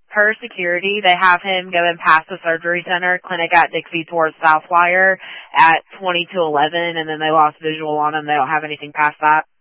per security, they have him going past the surgery center clinic at Dixie towards Southwire at 20 to 11, and then they lost visual on him. They don't have anything past that.